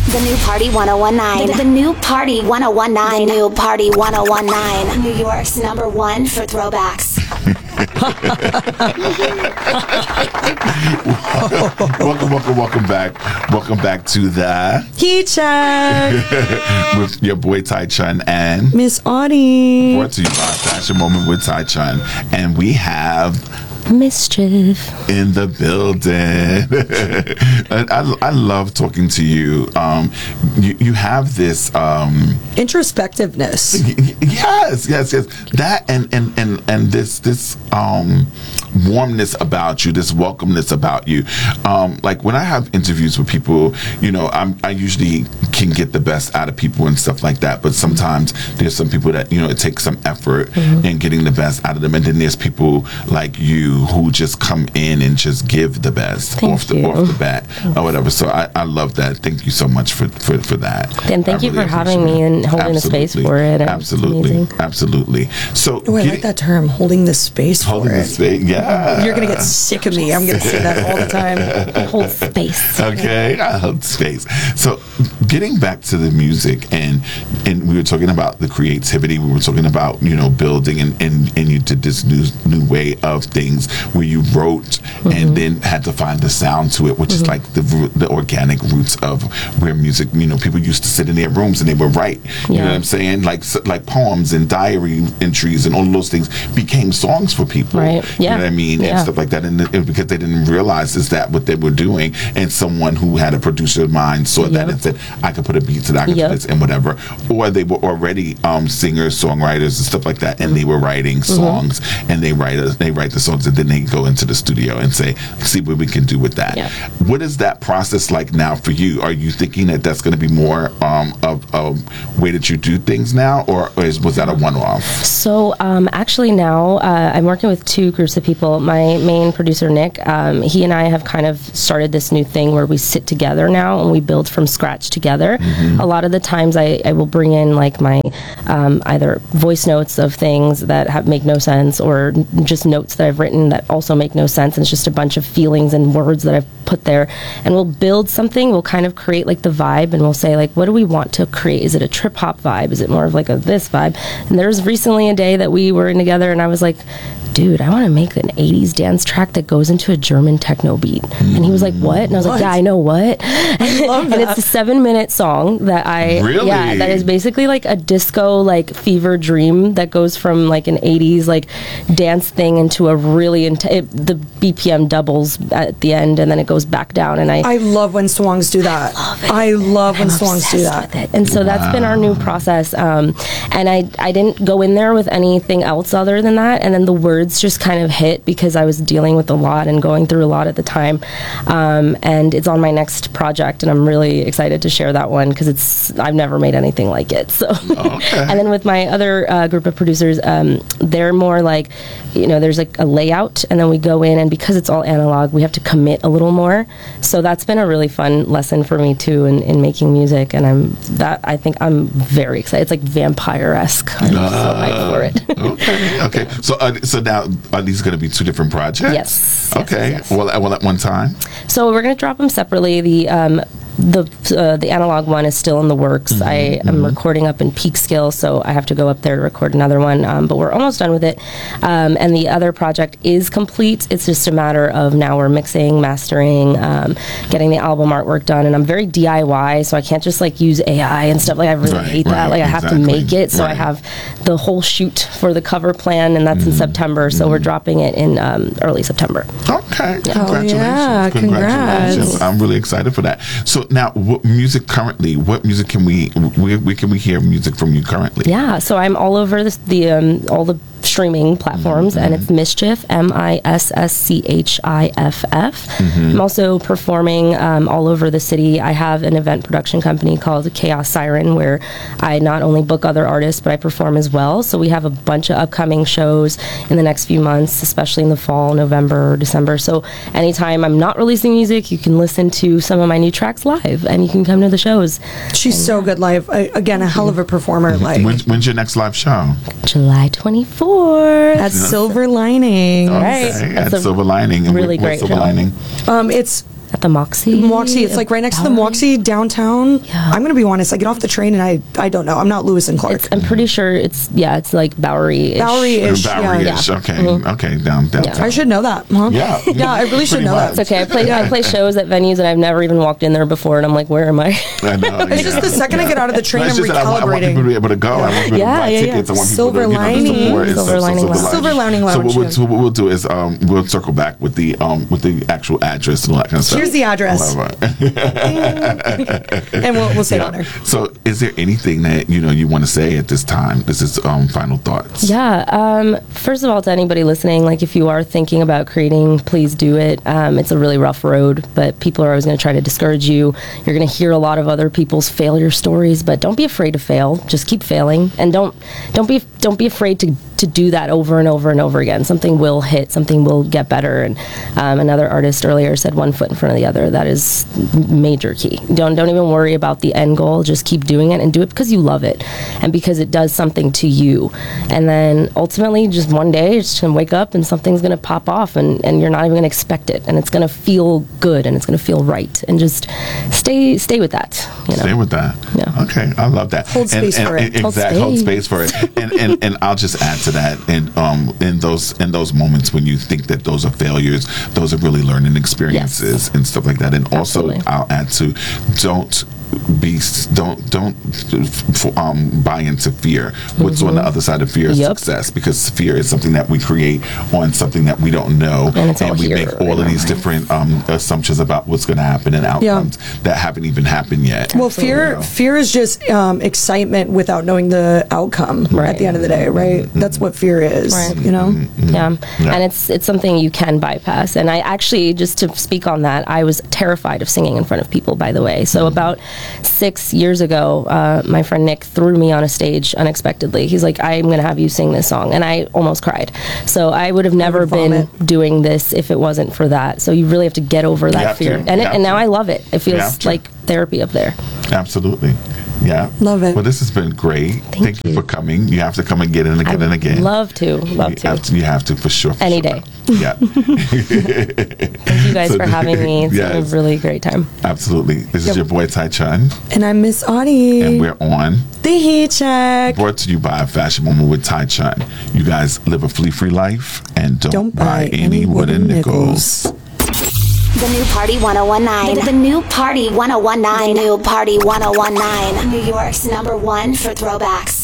The new Party 1019. The new Party 1019. The new Party 1019. New York's #1 for throwbacks. Welcome back. Welcome back to the Heat Check with your boy Tai Chun and Miss Audie. Brought to you by Fashion Moment with Tai Chun, and we have Mischief in the building. I love talking to you. You have this introspectiveness. Yes. That and this warmness about you, this welcomeness about you. Like when I have interviews with people, I usually can get the best out of people and stuff like that. But sometimes there's some people that it takes some effort in getting the best out of them, and then there's people like you who just come in and just give the best off the bat or whatever. So I love that. Thank you so much for that. And thank you for having me and holding the space for it. Absolutely. So I like that term, holding the space. Holding the space. Yeah. You're gonna get sick of me. I'm gonna say that all the time. Hold space. Okay, I hold space. So getting back to the music, and we were talking about the creativity. We were talking about building, and you did this new way of things where you wrote and then had to find the sound to it, which is like the organic roots of where music. People used to sit in their rooms and they would write. You know what I'm saying? Like poems and diary entries and all of those things became songs for people. Right. Yeah. You know what I mean? And stuff like that. And because they didn't realize is that what they were doing, and someone who had a producer mind saw that and said, I could put a beat to that, I could put this and whatever. Or they were already singers, songwriters, and stuff like that, and they were writing songs, and they write the songs, and then they go into the studio and see what we can do with that. Yeah. What is that process like now for you? Are you thinking that that's going to be more of a way that you do things now, or was that a one-off? So actually now I'm working with two groups of people. My main producer, Nick, he and I have kind of started this new thing where we sit together now and we build from scratch together. A lot of the times I will bring in like my either voice notes of things that make no sense, or just notes that I've written that also make no sense, and it's just a bunch of feelings and words that I've put there, and we'll build something. We'll kind of create like the vibe, and we'll say like, what do we want to create? Is it a trip hop vibe? Is it more of like a this vibe? And there was recently a day that we were in together, and I was like, dude, I want to make an 80s dance track that goes into a German techno beat. And he was like, what? And I was like, yeah, I know what. I love that. And it's a 7-minute song that that is basically like a disco, like fever dream that goes from like an 80s like dance thing into a really, the BPM doubles at the end, and then it goes back down. And I love when songs do that. I love when songs do that. And so that's been our new process. And I didn't go in there with anything else other than that. And then the words just kind of hit because I was dealing with a lot and going through a lot at the time. And it's on my next project, and I'm really excited to share that one because I've never made anything like it. So, and then with my other group of producers, they're more like, there's like a layout, and then we go in, and because it's all analog, we have to commit a little more. So that's been a really fun lesson for me too in making music, and I think I'm very excited. It's like vampire-esque. I'm so hyped for it. Okay. So now, are these going to be two different projects? Yes. Okay. Yes. Well, at one time? So we're going to drop them separately. The analog one is still in the works. I am recording up in Peekskill, so I have to go up there to record another one, but we're almost done with it. And the other project is complete. It's just a matter of now we're mixing, mastering, getting the album artwork done, and I'm very DIY, so I can't just like use AI and stuff. Like I really hate that. Like I have to make it, so I have the whole shoot for the cover plan, and that's in September, so we're dropping it in early September. Okay. Yeah. Congratulations. Yeah, Congratulations. I'm really excited for that. So now, what music can we, where can we hear music from you currently? Yeah, so I'm all over all the streaming platforms, and it's Mischief, MISSCHIFF. I'm also performing all over the city. I have an event production company called Chaos Siren, where I not only book other artists, but I perform as well. So we have a bunch of upcoming shows in the next few months, especially in the fall, November or December. So anytime I'm not releasing music, you can listen to some of my new tracks live, and you can come to the shows. She's so good live. Again, a hell of a performer. Like, when's your next live show? July 24th. At Silver Lining. Okay, at Silver Lining. And really great Silver Lining? It's At the Moxie. Moxie. It's like right next to the Moxie downtown. Yeah. I'm going to be honest. I get off the train and I don't know. I'm not Lewis and Clark. I'm pretty sure it's like Bowery-ish. Bowery-ish. Bowery-ish. Yeah. Okay. Okay. Downtown. I should know that. Huh? Yeah. Yeah, I really should Pretty know much. that. It's okay. I play shows at venues and I've never even walked in there before, and I'm like, where am I? I know, It's just the second I get out of the train, No, it's I'm just that I want people to recalibrating. be able to go. I want people to buy tickets. I want people Silver to Lining. support and Silver stuff. Lining Lounge. Silver Lining Lounge, So yeah. what we'll do is we'll circle back with the actual address and all that kind of stuff. Here's the address. And we'll say it on there. So, is there anything that you want to say at this time? This is final thoughts. Yeah. First of all, to anybody listening, like if you are thinking about creating, please do it. It's a really rough road, but people are always going to try to discourage you. You're going to hear a lot of other people's failure stories, but don't be afraid to fail. Just keep failing, and don't be afraid to do that over and over and over again. Something will hit. Something will get better. And another artist earlier said, one foot in front of the other. That is major key. Don't even worry about the end goal. Just keep doing it, and do it because you love it and because it does something to you. And then ultimately, just one day, you're just going to wake up and something's going to pop off, and you're not even going to expect it. And it's going to feel good, and it's going to feel right. And just stay with that. Stay with that. Yeah. Okay, I love that. Hold space for it. Exactly. Hold space for it. And I'll just add to that. And in those moments when you think that those are failures, those are really learning experiences and stuff like that. And also, Absolutely. I'll add to don't buy into fear. What's on the other side of fear is Yep. success, because fear is something that we create on something that we don't know, And it's all we here make all in of our these different assumptions about what's going to happen and outcomes that haven't even happened yet. Well, fear is just excitement without knowing the outcome Right. at the end of the day, right? That's what fear is, Right. Yeah. Yeah. And it's something you can bypass. And I actually, just to speak on that, I was terrified of singing in front of people, by the way. So about 6 years ago, my friend Nick threw me on a stage unexpectedly. He's like, I'm going to have you sing this song. And I almost cried. So I would have never been doing this if it wasn't for that. So you really have to get over that have fear. to. And now I love it. It You have feels to. like therapy up there. Absolutely. Yeah. Love it. Well, this has been great. Thank you for coming. You have to come and get in again and again. Love to. You have to, for sure. Any day. Yeah. Thank you guys for having me. It's been a really great time. Absolutely. This is your boy Tai Chun, And I'm Miss Audie. and we're on. The Heat Check. Brought to you by Fashion Moment with Tai Chun. You guys live a flea-free life and don't buy any wooden nickels. The new Party 1019. The new Party 1019. The new Party 1019. New York's #1 for throwbacks.